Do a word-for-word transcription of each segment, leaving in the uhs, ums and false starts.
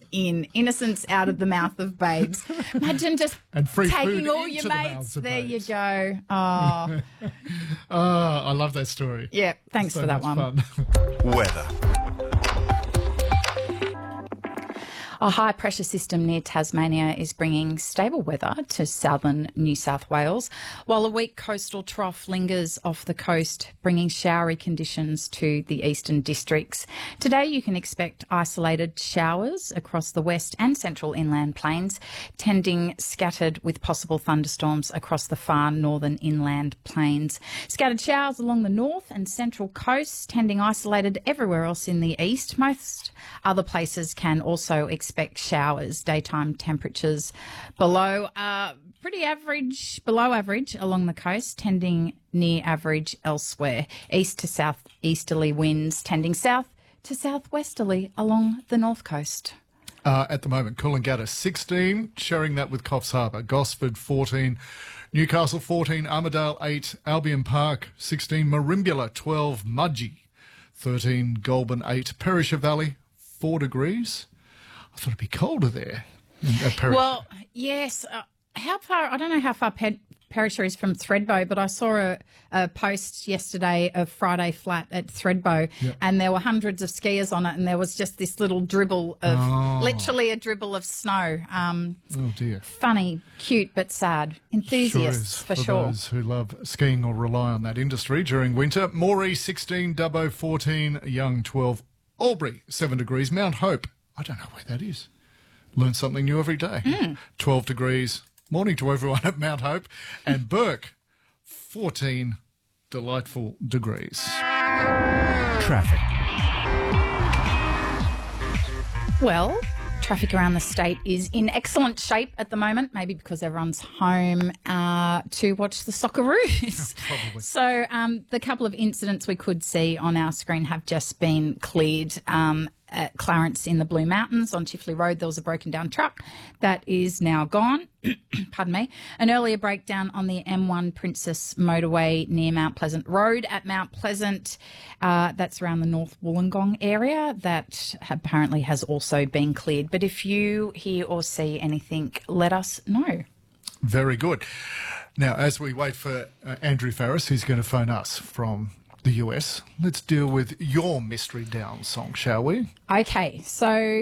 in. Innocence out of the mouth of babes. Imagine just and free taking food all into your the mates. mouths of There babes. you go. Oh, Oh, I love that story. yeah. Thanks So for that much one. fun. Weather. A high-pressure system near Tasmania is bringing stable weather to southern New South Wales, while a weak coastal trough lingers off the coast, bringing showery conditions to the eastern districts. Today you can expect isolated showers across the west and central inland plains, tending scattered with possible thunderstorms across the far northern inland plains. Scattered showers along the north and central coasts, tending isolated everywhere else in the east. Most other places can also expect expect showers. Daytime temperatures below uh, pretty average, below average along the coast, tending near average elsewhere. East to south easterly winds tending south to southwesterly along the north coast. Uh, at the moment, Coolangatta sixteen, sharing that with Coffs Harbour. Gosford fourteen, Newcastle fourteen, Armidale eight, Albion Park sixteen, Merimbula twelve, Mudgee thirteen, Goulburn eight, Perisher Valley four degrees. I thought it'd be colder there. At Perisher. Well, yes. Uh, how far? I don't know how far Pe- Perisher is from Thredbo, but I saw a, a post yesterday of Friday Flat at Thredbo, Yep. and there were hundreds of skiers on it, and there was just this little dribble of, Oh. literally a dribble of snow. Um, Oh dear. funny, cute, but sad. Enthusiasts, Sure is, for, for sure. those who love skiing or rely on that industry during winter. Moree sixteen, Dubbo fourteen, Young twelve, Albury seven degrees, Mount Hope, I don't know where that is. Learn something new every day. Mm. twelve degrees. Morning to everyone at Mount Hope. And Burke, fourteen delightful degrees. Traffic. Well, traffic around the state is in excellent shape at the moment, maybe because everyone's home uh, to watch the Socceroos. Probably. So um, the couple of incidents we could see on our screen have just been cleared. Um, at Clarence in the Blue Mountains on Chifley Road, there was a broken down truck that is now gone. Pardon me. An earlier breakdown on the M one Princess Motorway near Mount Pleasant Road at Mount Pleasant. Uh, that's around the North Wollongong area. That apparently has also been cleared. But if you hear or see anything, let us know. Very good. Now, as we wait for uh, Andrew Farris, who's going to phone us from the U S, let's deal with your Mystery Down song, shall we? Okay, so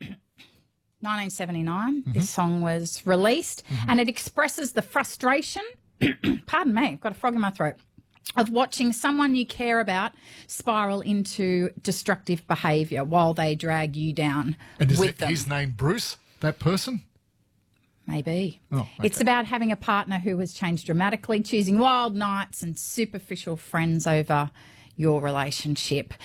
nineteen seventy-nine, Mm-hmm. this song was released, and it expresses the frustration, pardon me, I've got a frog in my throat, of watching someone you care about spiral into destructive behaviour while they drag you down And is with it them. his name Bruce, that person? Maybe. Oh, okay. It's about having a partner who has changed dramatically, choosing wild nights and superficial friends over your relationship.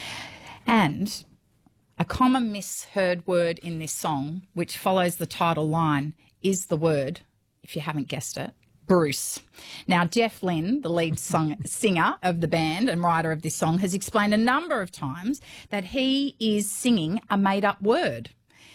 And a common misheard word in this song, which follows the title line, is the word, if you haven't guessed it, Bruce. Now, Jeff Lynne, the lead song, singer of the band and writer of this song, has explained a number of times that he is singing a made-up word.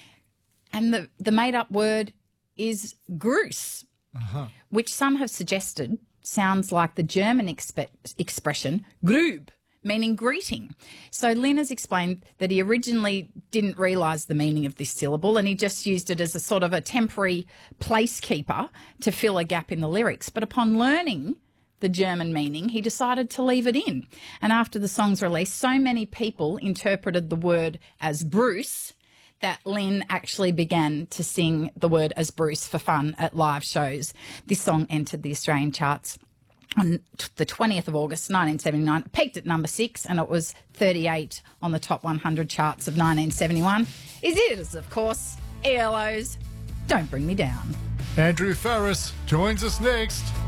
And the, the made-up word is Gruß, Uh-huh. which some have suggested sounds like the German expe- expression Grüb, meaning greeting. So Lynn has explained that he originally didn't realise the meaning of this syllable, and he just used it as a sort of a temporary placekeeper to fill a gap in the lyrics. But upon learning the German meaning, he decided to leave it in. And after the song's release, so many people interpreted the word as Bruce that Lynn actually began to sing the word as Bruce for fun at live shows. This song entered the Australian charts on the twentieth of August, nineteen seventy-nine. It peaked at number six, and it was thirty-eight on the top one hundred charts of nineteen seventy-one. Is it is, of course, E L O's Don't Bring Me Down. Andrew Farris joins us next.